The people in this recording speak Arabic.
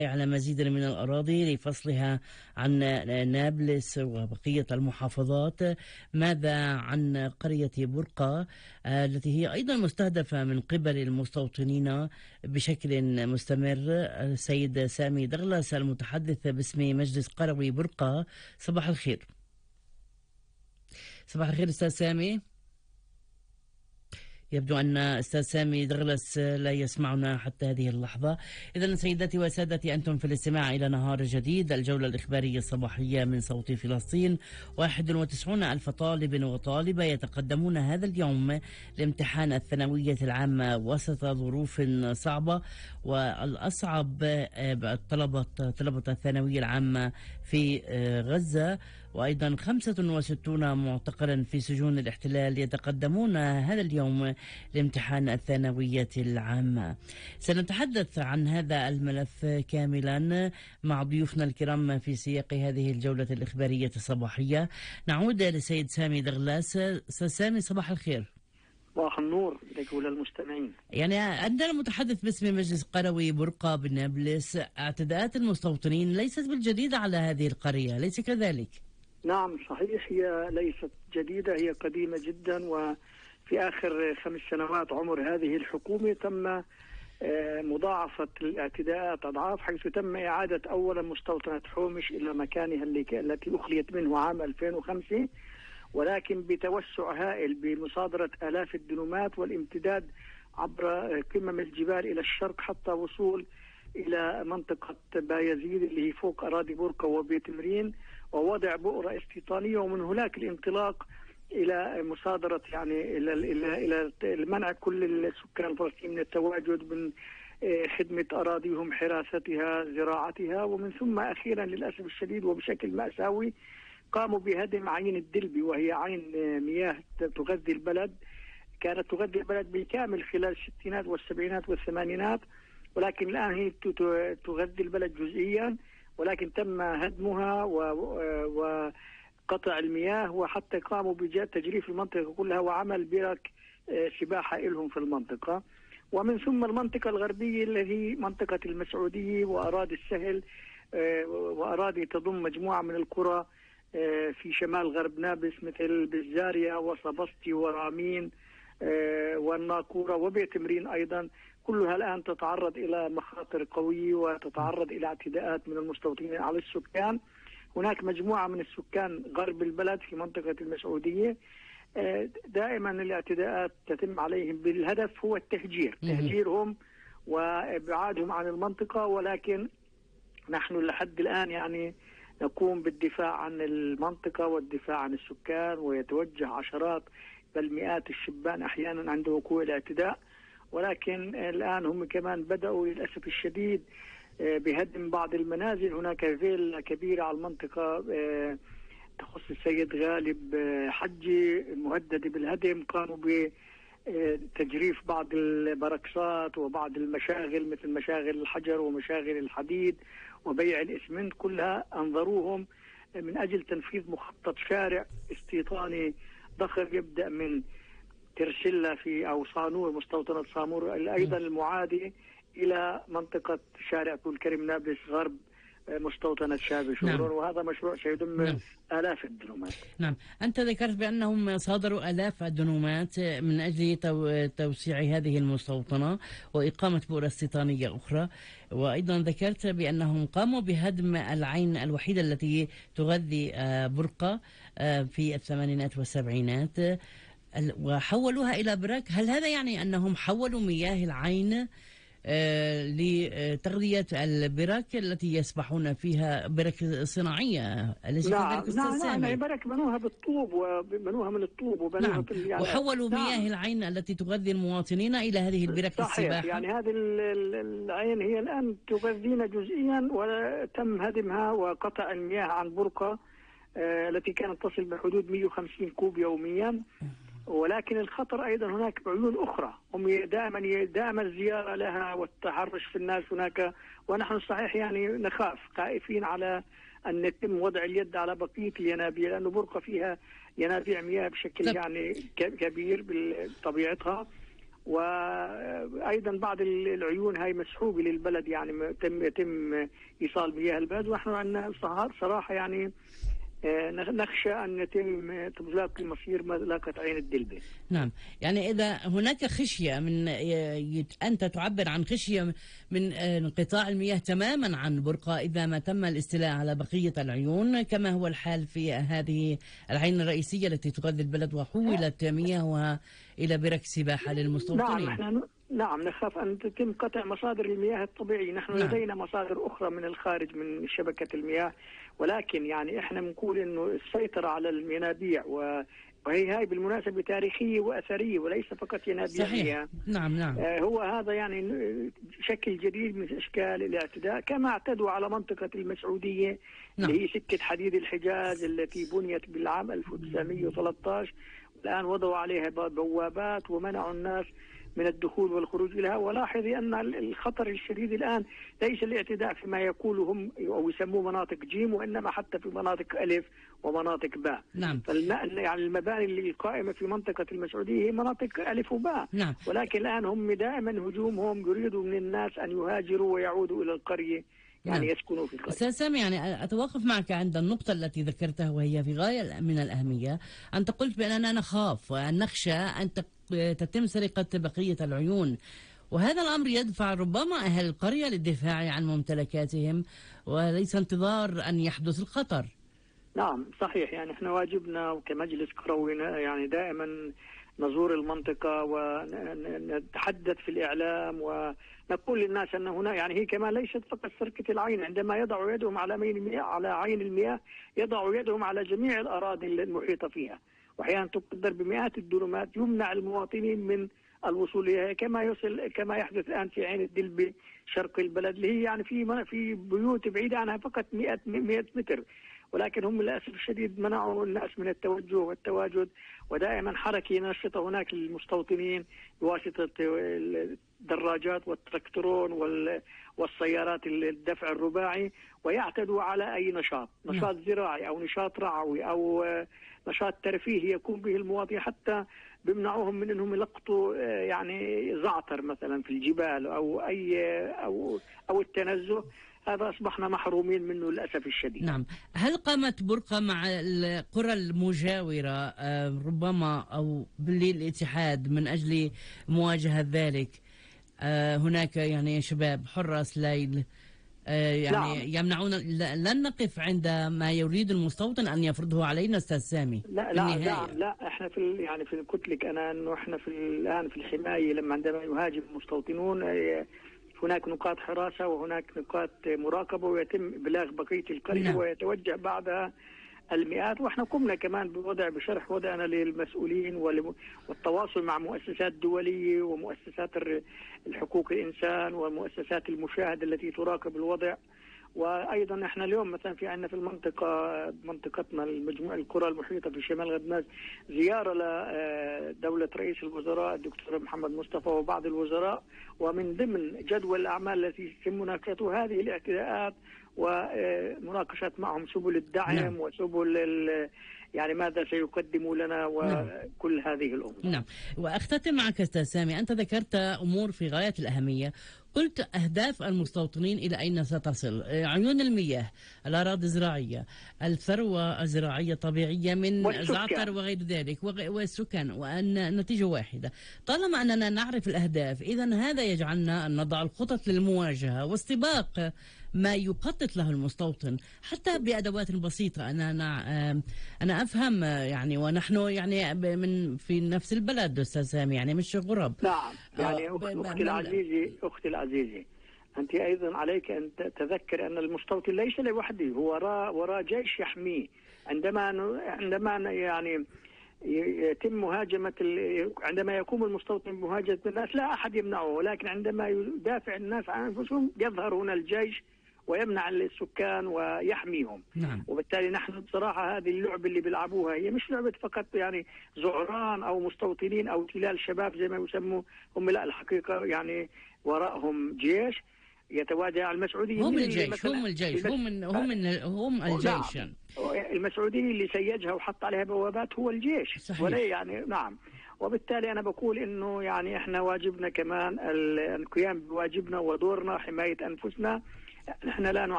على مزيد من الأراضي لفصلها عن نابلس وبقية المحافظات. ماذا عن قرية برقة التي هي أيضا مستهدفة من قبل المستوطنين بشكل مستمر؟ السيد سامي دغلس المتحدث باسم مجلس قروي برقة، صباح الخير. صباح الخير أستاذ سامي. يبدو أن أستاذ سامي دغلس لا يسمعنا حتى هذه اللحظة. إذن سيداتي وسادتي، أنتم في الاستماع إلى نهار جديد، الجولة الإخبارية الصباحية من صوت فلسطين. 91 ألف طالب وطالبة يتقدمون هذا اليوم لامتحان الثانوية العامة وسط ظروف صعبة، والأصعب طلبة الثانوية العامة في غزة، وأيضا 65 معتقلا في سجون الاحتلال يتقدمون هذا اليوم لامتحان الثانوية العامة. سنتحدث عن هذا الملف كاملا مع ضيوفنا الكرام في سياق هذه الجولة الإخبارية الصباحية. نعود للسيد سامي دغلاس. سامي صباح الخير. صباح النور لك وللمستمعين. يعني أنت المتحدث باسم مجلس قروي برقة بنابلس، اعتداءات المستوطنين ليست بالجديدة على هذه القرية، ليس كذلك؟ نعم صحيح، هي ليست جديدة، هي قديمة جدا، وفي آخر 5 سنوات عمر هذه الحكومة تم مضاعفة الاعتداءات أضعاف، حيث تم إعادة أولا مستوطنة حومش إلى مكانها التي أخليت منه عام 2005، ولكن بتوسع هائل بمصادرة آلاف الدنومات والامتداد عبر قمم الجبال إلى الشرق حتى وصول إلى منطقة بايزيد اللي هي فوق أراضي برقة وبيت مرين، ووضع بؤرة استيطانية، ومن هناك الانطلاق إلى مصادرة يعني إلى منع كل السكان الفلسطينيين من التواجد، من خدمة أراضيهم، حراستها، زراعتها، ومن ثم أخيرا للأسف الشديد وبشكل مأساوي قاموا بهدم عين الدلبي، وهي عين مياه تغذي البلد، كانت تغذي البلد بالكامل خلال الستينات والسبعينات والثمانينات، ولكن الآن هي تغذي البلد جزئيا، ولكن تم هدمها وقطع المياه، وحتى قاموا بتجريف المنطقة كلها وعمل برك سباحة لهم في المنطقة. ومن ثم المنطقة الغربية اللي هي منطقة المسعودية وأراضي السهل، وأراضي تضم مجموعة من القرى في شمال غرب نابلس مثل بزاريا وصبستي ورامين والناقورة وبيت مرين أيضا، كلها الآن تتعرض إلى مخاطر قوية وتتعرض إلى اعتداءات من المستوطنين على السكان. هناك مجموعة من السكان غرب البلد في منطقة المسعودية دائما الاعتداءات تتم عليهم بالهدف هو تهجيرهم وإبعادهم عن المنطقة، ولكن نحن لحد الآن يعني نقوم بالدفاع عن المنطقة والدفاع عن السكان، ويتوجه عشرات بل مئات الشبان أحيانا عند وقوع الاعتداء، ولكن الآن هم كمان بدأوا للأسف الشديد بهدم بعض المنازل. هناك فيلا كبيرة على المنطقة تخص السيد غالب حجي مهدد بالهدم، قاموا بتجريف بعض البركسات وبعض المشاغل مثل مشاغل الحجر ومشاغل الحديد وبيع الإسمنت، كلها أنظروهم من أجل تنفيذ مخطط شارع استيطاني ضخم يبدأ من ترسلة في أو صانور مستوطنة صامور أيضا المعادي إلى منطقة شارع طول كريم نابلس غرب مستوطنة شابي شورون. وهذا مشروع سيضم آلاف الدنومات. نعم، أنت ذكرت بأنهم صادروا آلاف الدنومات من أجل توسيع هذه المستوطنة وإقامة بؤرة استيطانية أخرى، وأيضا ذكرت بأنهم قاموا بهدم العين الوحيدة التي تغذي برقة في الثمانينات والسبعينات وحولوها إلى برك. هل هذا يعني أنهم حولوا مياه العين لتغذية البرك التي يسبحون فيها، برك صناعية؟ أليس كذلك أستاذ سامي؟ نعم، برك بنوها بالطوب وبنوها من الطوب وبنوها يعني وحولوا مياه العين التي تغذي المواطنين إلى هذه البرك للسباحة. يعني هذه العين هي الآن تغذينا جزئيا، وتم هدمها وقطع المياه عن برقة التي كانت تصل بحدود 150 كوب يوميا. ولكن الخطر أيضا هناك عيون أخرى، هم دائما الزيارة لها والتحرش في الناس هناك، ونحن صحيح يعني نخاف خائفين على أن يتم وضع اليد على بقية الينابيع، لأنه برقة فيها ينابيع مياه بشكل يعني كبير بطبيعتها، وأيضا بعض العيون هاي مسحوبة للبلد، يعني يتم إيصال مياه البلد. ونحن عندنا صراحة يعني نخشى أن يتم تلاقي مصير ملاقة عين الدلبة. نعم، يعني إذا هناك خشية من أنت تعبر عن خشية من انقطاع المياه تماما عن برقة إذا ما تم الاستيلاء على بقية العيون، كما هو الحال في هذه العين الرئيسية التي تغذي البلد وحولت مياهها إلى برك سباحة للمستوطنين. نعم نخاف أن تتم قطع مصادر المياه الطبيعية. نحن لدينا مصادر أخرى من الخارج من شبكة المياه، ولكن يعني إحنا بنقول إنه السيطرة على المينابيع وهي بالمناسبة تاريخية وأثرية وليس فقط ينابيع. صحيح. نعم. هو هذا يعني شكل جديد من أشكال الاعتداء، كما اعتدوا على منطقة المسعودية اللي هي سكة حديد الحجاز التي بنيت بالعام 1913. الآن وضعوا عليها بوابات ومنعوا الناس من الدخول والخروج لها. ولاحظي أن الخطر الشديد الآن ليس الاعتداء فيما يقوله هم أو يسموه مناطق جيم، وإنما حتى في مناطق ألف ومناطق باء. نعم. يعني المباني اللي القائمة في منطقة المسعودية هي مناطق ألف وباء. نعم. ولكن الآن هم دائما هجومهم يريدوا من الناس أن يهاجروا ويعودوا إلى القرية، يعني يسكنوا في القرية. أستاذ سامي، يعني أتوقف معك عند النقطة التي ذكرتها وهي في غاية من الأهمية. أنت قلت بأننا نخاف وأن نخشى أن تتم سرقة بقية العيون، وهذا الأمر يدفع ربما أهل القرية للدفاع عن ممتلكاتهم وليس انتظار أن يحدث الخطر. نعم صحيح، يعني احنا واجبنا كمجلس قروي يعني دائما نزور المنطقة ونتحدث في الإعلام ونقول للناس أن هنا يعني هي كمان ليست فقط سرقة العين. عندما يضعوا يدهم على عين المياه يضعوا يدهم على جميع الأراضي المحيطة فيها، وأحيانا تقدر بمئات الدرهمات. يمنع المواطنين من الوصول إليها، كما يحدث الآن في عين الدلبة شرق البلد، اللي هي يعني في بيوت بعيدة عنها فقط 100 متر. ولكن هم للأسف الشديد منعوا الناس من التوجه والتواجد، ودائما حركة ناشطة هناك للمستوطنين بواسطة الدراجات والتراكترون والسيارات الدفع الرباعي، ويعتدوا على أي نشاط زراعي أو نشاط رعوي أو نشاط ترفيهي يقوم به المواطن. حتى بيمنعوهم من أنهم يلقطوا يعني زعتر مثلا في الجبال أو التنزه. هذا أصبحنا محرومين منه للأسف الشديد. نعم. هل قامت برقة مع القرى المجاورة ربما أو بالاتحاد من أجل مواجهة ذلك؟ هناك يعني شباب حراس ليل يعني يمنعون. لن نقف عند ما يريد المستوطن أن يفرضه علينا أستاذ سامي. لا احنا في قلت لك أنا أنه احنا الآن في الحماية عندما يهاجم المستوطنون هناك نقاط حراسة وهناك نقاط مراقبة، ويتم إبلاغ بقية القرية ويتوجه بعدها المئات. واحنا قمنا كمان بشرح وضعنا للمسؤولين والتواصل مع مؤسسات دولية ومؤسسات الحقوق الإنسان ومؤسسات المشاهدة التي تراقب الوضع. وايضا احنا اليوم مثلا عندنا في منطقتنا المجموعه القرى المحيطه في شمال غدناس زياره لدوله رئيس الوزراء الدكتور محمد مصطفى وبعض الوزراء، ومن ضمن جدول الاعمال التي يتم مناقشته هذه الاعتداءات ومناقشة معهم سبل الدعم وسبل يعني ماذا سيقدموا لنا وكل هذه الأمور. نعم. وأختتم معك أستاذ سامي، أنت ذكرت أمور في غاية الأهمية. قلت أهداف المستوطنين إلى أين ستصل؟ عيون المياه، الأراضي الزراعية، الثروة الزراعية طبيعية من زعتر وغير ذلك، والسكان، وأن النتيجة واحدة. طالما أننا نعرف الأهداف، إذن هذا يجعلنا أن نضع الخطط للمواجهة واستباق ما يخطط له المستوطن حتى بأدوات بسيطة. أنا أفهم يعني، ونحن يعني في نفس البلد أستاذ سامي، يعني مش غرب. نعم يعني أختي العزيزة أنت أيضا عليك أن تتذكر أن المستوطن ليس لوحده، هو وراء جيش يحميه. عندما يعني يتم مهاجمة عندما يقوم المستوطن بمهاجمة الناس لا أحد يمنعه، ولكن عندما يدافع الناس عن أنفسهم يظهر هنا الجيش ويمنع السكان ويحميهم. نعم. وبالتالي نحن بصراحة هذه اللعبة اللي بيلعبوها هي مش لعبة فقط يعني زعران أو مستوطنين أو تلال شباب زي ما يسموا هم، لا الحقيقة يعني وراءهم جيش يتواجه على المسعودية. هم الجيش هم الجيش. المسعودية اللي سيجها وحط عليها بوابات هو الجيش. صحيح. ولا يعني نعم. وبالتالي أنا بقول إنه يعني إحنا واجبنا كمان القيام بواجبنا ودورنا حماية أنفسنا. إحنا لا